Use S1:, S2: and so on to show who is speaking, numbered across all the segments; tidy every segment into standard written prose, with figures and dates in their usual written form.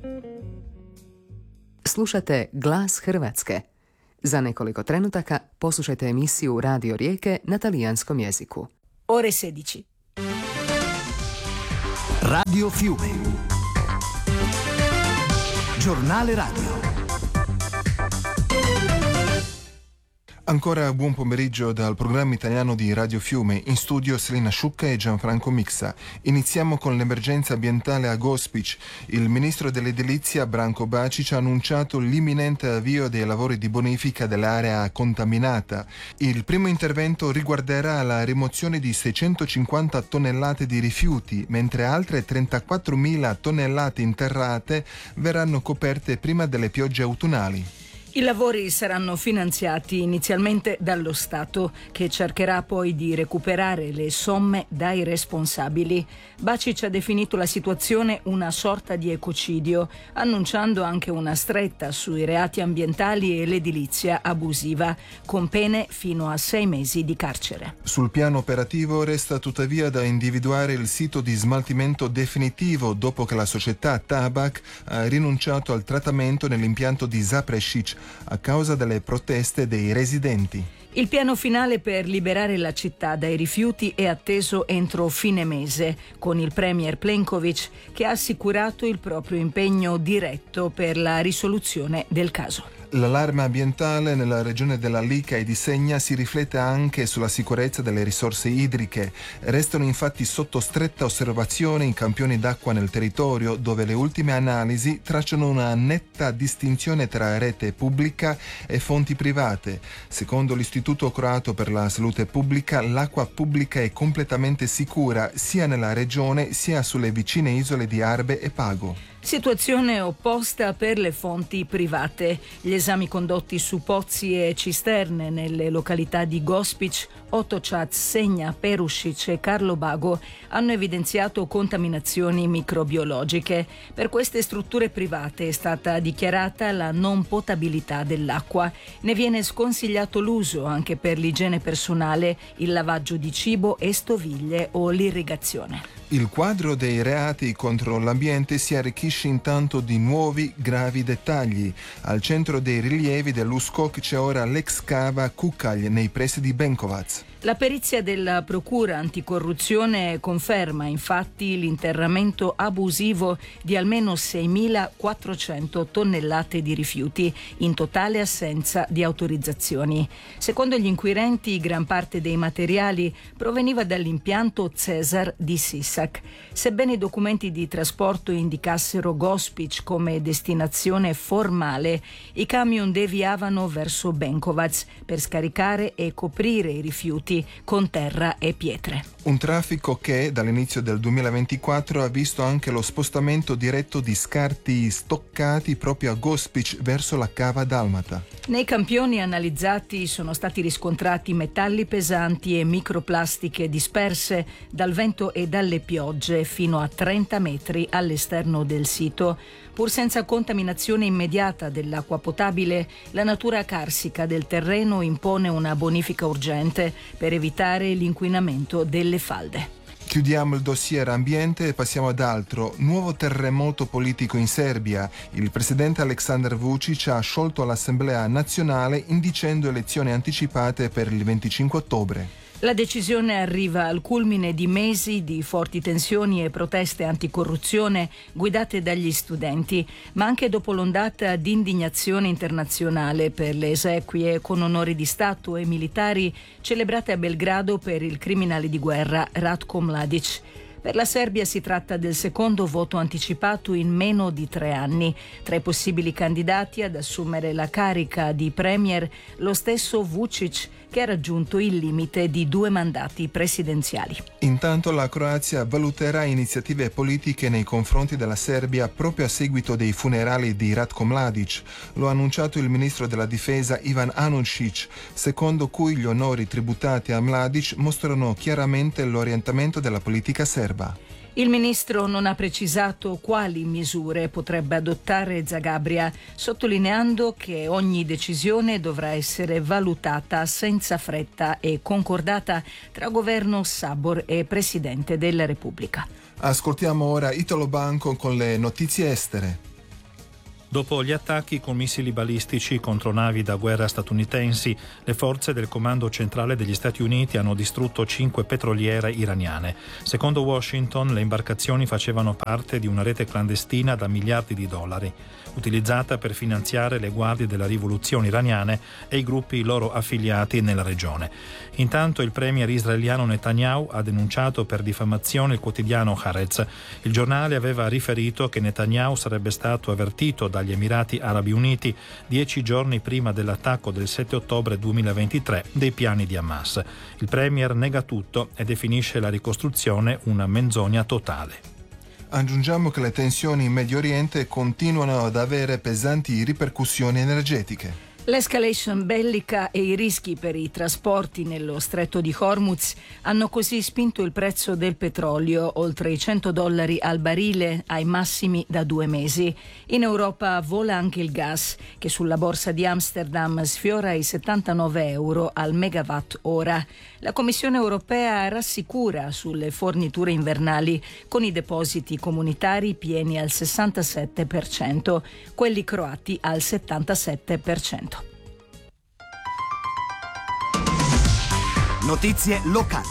S1: Slušate Glas Hrvatske. Za nekoliko trenutaka poslušajte emisiju Radio Rijeke na talijanskom jeziku.
S2: Ore 16.
S3: Radio Fiume. Giornale radio.
S4: Ancora buon pomeriggio dal programma italiano di Radio Fiume, in studio Selina Sciucca e Gianfranco Mixa. Iniziamo con l'emergenza ambientale a Gospić. Il ministro dell'edilizia Branko Bačić ha annunciato l'imminente avvio dei lavori di bonifica dell'area contaminata. Il primo intervento riguarderà la rimozione di 650 tonnellate di rifiuti, mentre altre 34.000 tonnellate interrate verranno coperte prima delle piogge autunnali.
S2: I lavori saranno finanziati inizialmente dallo Stato, che cercherà poi di recuperare le somme dai responsabili. Bačić ha definito la situazione una sorta di ecocidio, annunciando anche una stretta sui reati ambientali e l'edilizia abusiva, con pene fino a 6 mesi di carcere.
S4: Sul piano operativo resta tuttavia da individuare il sito di smaltimento definitivo dopo che la società Tabak ha rinunciato al trattamento nell'impianto di Zaprešić a causa delle proteste dei residenti.
S2: Il piano finale per liberare la città dai rifiuti è atteso entro fine mese, con il premier Plenković che ha assicurato il proprio impegno diretto per la risoluzione del caso.
S4: L'allarme ambientale nella regione della Lika e di Segna si riflette anche sulla sicurezza delle risorse idriche. Restano infatti sotto stretta osservazione i campioni d'acqua nel territorio, dove le ultime analisi tracciano una netta distinzione tra rete pubblica e fonti private. Secondo l'Istituto Croato per la Salute Pubblica, l'acqua pubblica è completamente sicura sia nella regione sia sulle vicine isole di Arbe e Pago.
S2: Situazione opposta per le fonti private. Gli esami condotti su pozzi e cisterne nelle località di Gospić, Otočac, Segna, Perušić e Karlobago hanno evidenziato contaminazioni microbiologiche. Per queste strutture private è stata dichiarata la non potabilità dell'acqua. Ne viene sconsigliato l'uso anche per l'igiene personale, il lavaggio di cibo e stoviglie o l'irrigazione.
S4: Il quadro dei reati contro l'ambiente si arricchisce intanto di nuovi gravi dettagli. Al centro dei rilievi dell'USKOK c'è ora l'ex cava Kukalj nei pressi di Benkovac.
S2: La perizia della Procura Anticorruzione conferma infatti l'interramento abusivo di almeno 6.400 tonnellate di rifiuti, in totale assenza di autorizzazioni. Secondo gli inquirenti, gran parte dei materiali proveniva dall'impianto Cesar di Sisak. Sebbene i documenti di trasporto indicassero Gospić come destinazione formale, i camion deviavano verso Benkovac per scaricare e coprire i rifiuti con terra e pietre.
S4: Un traffico che dall'inizio del 2024 ha visto anche lo spostamento diretto di scarti stoccati proprio a Gospić verso la cava dalmata.
S2: Nei campioni analizzati sono stati riscontrati metalli pesanti e microplastiche disperse dal vento e dalle piogge fino a 30 metri all'esterno del sito. Pur senza contaminazione immediata dell'acqua potabile, la natura carsica del terreno impone una bonifica urgente per evitare l'inquinamento delle falde.
S4: Chiudiamo il dossier ambiente e passiamo ad altro. Nuovo terremoto politico in Serbia. Il presidente Aleksandar Vučić ha sciolto l'Assemblea nazionale indicendo elezioni anticipate per il 25 ottobre.
S2: La decisione arriva al culmine di mesi di forti tensioni e proteste anticorruzione guidate dagli studenti, ma anche dopo l'ondata di indignazione internazionale per le esequie con onori di Stato e militari celebrate a Belgrado per il criminale di guerra Ratko Mladić. Per la Serbia si tratta del secondo voto anticipato in meno di 3 anni. Tra i possibili candidati ad assumere la carica di premier, lo stesso Vučić, che ha raggiunto il limite di 2 mandati presidenziali.
S4: Intanto la Croazia valuterà iniziative politiche nei confronti della Serbia proprio a seguito dei funerali di Ratko Mladić. Lo ha annunciato il ministro della difesa Ivan Anušić, secondo cui gli onori tributati a Mladić mostrano chiaramente l'orientamento della politica serba.
S2: Il ministro non ha precisato quali misure potrebbe adottare Zagabria, sottolineando che ogni decisione dovrà essere valutata senza fretta e concordata tra governo Sabor e Presidente della Repubblica.
S4: Ascoltiamo ora Italo Banco con le notizie estere.
S5: Dopo gli attacchi con missili balistici contro navi da guerra statunitensi, le forze del Comando Centrale degli Stati Uniti hanno distrutto 5 petroliere iraniane. Secondo Washington, le imbarcazioni facevano parte di una rete clandestina da miliardi di dollari, utilizzata per finanziare le guardie della rivoluzione iraniane e i gruppi loro affiliati nella regione. Intanto il premier israeliano Netanyahu ha denunciato per diffamazione il quotidiano Haaretz. Il giornale aveva riferito che Netanyahu sarebbe stato avvertito dagli Emirati Arabi Uniti 10 giorni prima dell'attacco del 7 ottobre 2023 dei piani di Hamas. Il premier nega tutto e definisce la ricostruzione una menzogna totale.
S4: Aggiungiamo che le tensioni in Medio Oriente continuano ad avere pesanti ripercussioni energetiche.
S2: L'escalation bellica e i rischi per i trasporti nello stretto di Hormuz hanno così spinto il prezzo del petrolio oltre i $100 al barile, ai massimi da 2 mesi. In Europa vola anche il gas, che sulla borsa di Amsterdam sfiora i €79 al megawatt ora. La Commissione europea rassicura sulle forniture invernali, con i depositi comunitari pieni al 67%, quelli croati al 77%.
S3: Notizie locali.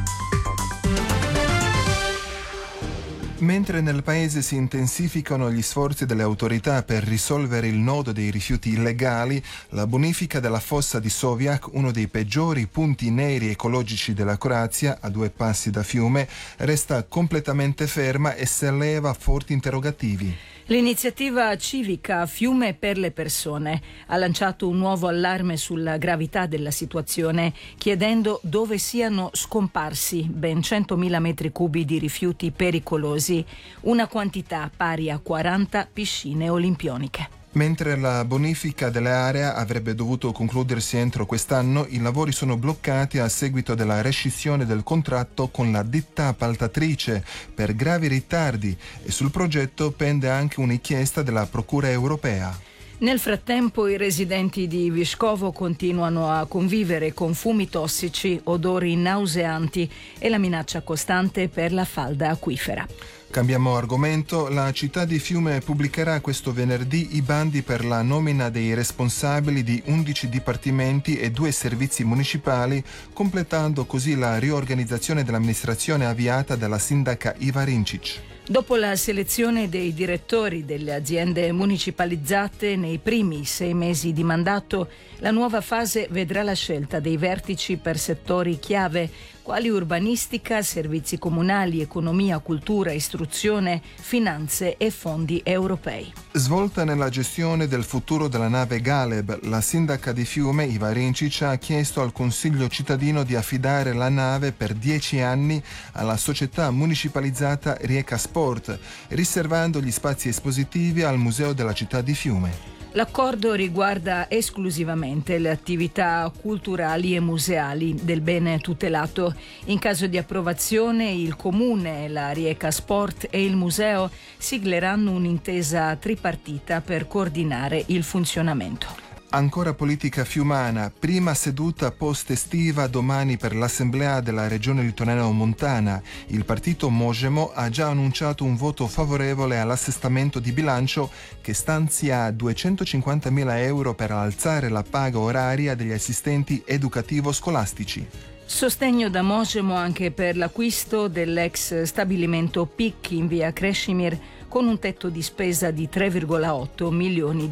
S4: Mentre nel paese si intensificano gli sforzi delle autorità per risolvere il nodo dei rifiuti illegali, la bonifica della fossa di Sovjak, uno dei peggiori punti neri ecologici della Croazia, a 2 passi da Fiume, resta completamente ferma e solleva forti interrogativi.
S2: L'iniziativa civica Fiume per le persone ha lanciato un nuovo allarme sulla gravità della situazione, chiedendo dove siano scomparsi ben 100.000 metri cubi di rifiuti pericolosi, una quantità pari a 40 piscine olimpioniche.
S4: Mentre la bonifica dell'area avrebbe dovuto concludersi entro quest'anno, i lavori sono bloccati a seguito della rescissione del contratto con la ditta appaltatrice per gravi ritardi e sul progetto pende anche un'inchiesta della Procura europea.
S2: Nel frattempo i residenti di Viscovo continuano a convivere con fumi tossici, odori nauseanti e la minaccia costante per la falda acquifera.
S4: Cambiamo argomento. La città di Fiume pubblicherà questo venerdì i bandi per la nomina dei responsabili di 11 dipartimenti e 2 servizi municipali, completando così la riorganizzazione dell'amministrazione avviata dalla sindaca Iva Rincic.
S2: Dopo la selezione dei direttori delle aziende municipalizzate nei primi 6 mesi di mandato, la nuova fase vedrà la scelta dei vertici per settori chiave, quali urbanistica, servizi comunali, economia, cultura, istruzione, finanze e fondi europei.
S4: Svolta nella gestione del futuro della nave Galeb, la sindaca di Fiume, Iva Rincic, ha chiesto al Consiglio cittadino di affidare la nave per 10 anni alla società municipalizzata Rijeka Sport, riservando gli spazi espositivi al Museo della città di Fiume.
S2: L'accordo riguarda esclusivamente le attività culturali e museali del bene tutelato. In caso di approvazione, il Comune, la Rijeka Sport e il Museo sigleranno un'intesa tripartita per coordinare il funzionamento.
S4: Ancora politica fiumana, prima seduta post-estiva domani per l'Assemblea della Regione Litoraneo-Montana. Il partito Mojemo ha già annunciato un voto favorevole all'assestamento di bilancio che stanzia €250.000 per alzare la paga oraria degli assistenti educativo-scolastici.
S2: Sostegno da Mojemo anche per l'acquisto dell'ex stabilimento PIC in via Krešimir con un tetto di spesa di €3,8 milioni.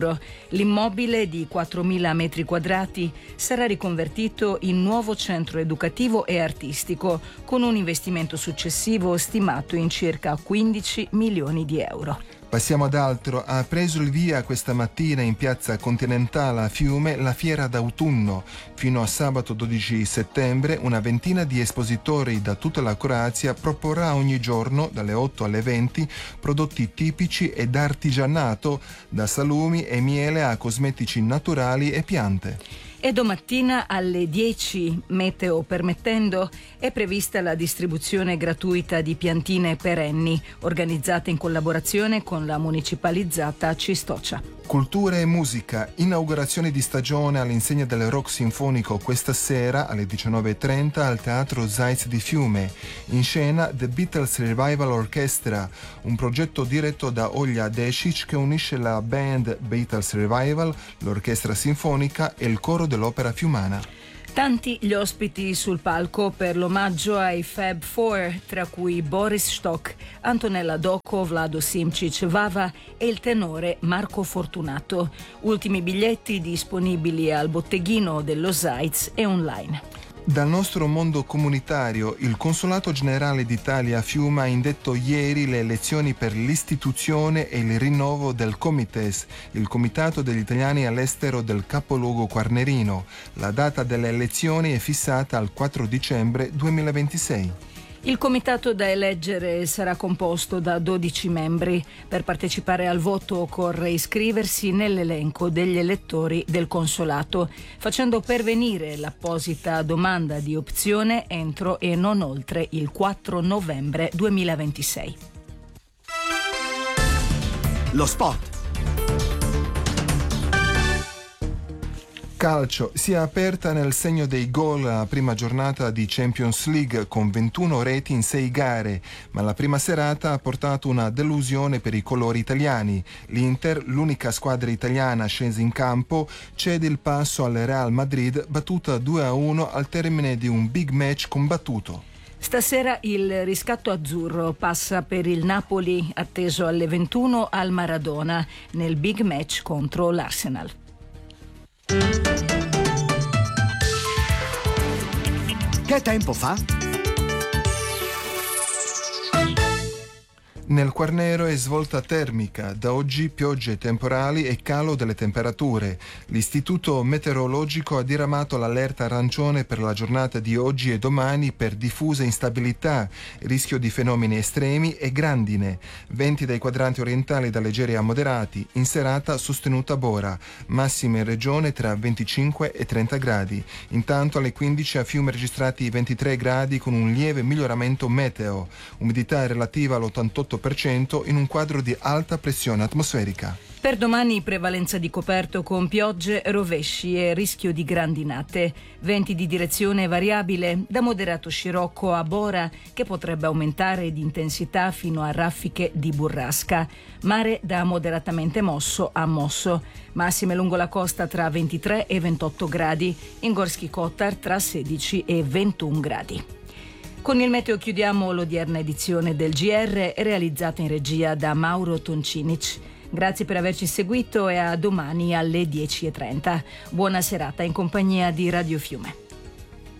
S2: L'immobile di 4.000 metri quadrati sarà riconvertito in nuovo centro educativo e artistico con un investimento successivo stimato in circa €15 milioni.
S4: Passiamo ad altro. Ha preso il via questa mattina in piazza Continentale a Fiume la fiera d'autunno. Fino a sabato 12 settembre una ventina di espositori da tutta la Croazia proporrà ogni giorno dalle 8 alle 20 prodotti tipici ed artigianato, da salumi e miele a cosmetici naturali e piante.
S2: E domattina alle 10, meteo permettendo, è prevista la distribuzione gratuita di piantine perenni, organizzata in collaborazione con la municipalizzata Cistocia.
S4: Cultura e musica, inaugurazione di stagione all'insegna del rock sinfonico questa sera alle 19:30 al Teatro Zeiss di Fiume. In scena The Beatles Revival Orchestra, un progetto diretto da Olja Desic che unisce la band Beatles Revival, l'orchestra sinfonica e il coro dell'Opera Fiumana.
S2: Tanti gli ospiti sul palco per l'omaggio ai Fab Four, tra cui Boris Stock, Antonella Doco, Vlado Simčić, Vava e il tenore Marco Fortunato. Ultimi biglietti disponibili al botteghino dello Zeiss e online.
S4: Dal nostro mondo comunitario, il Consolato Generale d'Italia a Fiume ha indetto ieri le elezioni per l'istituzione e il rinnovo del Comites, il Comitato degli Italiani all'estero del capoluogo quarnerino. La data delle elezioni è fissata al 4 dicembre 2026.
S2: Il comitato da eleggere sarà composto da 12 membri. Per partecipare al voto occorre iscriversi nell'elenco degli elettori del consolato, facendo pervenire l'apposita domanda di opzione entro e non oltre il 4 novembre 2026.
S3: Lo sport.
S4: Calcio, si è aperta nel segno dei gol la prima giornata di Champions League con 21 reti in 6 gare, ma la prima serata ha portato una delusione per i colori italiani. L'Inter, l'unica squadra italiana scesa in campo, cede il passo al Real Madrid, battuta 2-1 al termine di un big match combattuto.
S2: Stasera il riscatto azzurro passa per il Napoli, atteso alle 21 al Maradona, nel big match contro l'Arsenal.
S3: Che tempo fa?
S4: Nel Quarnero è svolta termica, da oggi piogge temporali e calo delle temperature. L'Istituto Meteorologico ha diramato l'allerta arancione per la giornata di oggi e domani per diffusa instabilità, rischio di fenomeni estremi e grandine. Venti dai quadranti orientali da leggeri a moderati, in serata sostenuta Bora, massime in regione tra 25 e 30 gradi. Intanto alle 15 a Fiume registrati 23 gradi con un lieve miglioramento meteo, umidità relativa all'88% in un quadro di alta pressione atmosferica.
S2: Per domani prevalenza di coperto con piogge, rovesci e rischio di grandinate. Venti di direzione variabile, da moderato scirocco a Bora, che potrebbe aumentare di intensità fino a raffiche di burrasca. Mare da moderatamente mosso a mosso. Massime lungo la costa tra 23 e 28 gradi. In Gorski Kotar tra 16 e 21 gradi. Con il meteo chiudiamo l'odierna edizione del GR, realizzata in regia da Mauro Toncinic. Grazie per averci seguito e a domani alle 10:30. Buona serata in compagnia di Radio Fiume.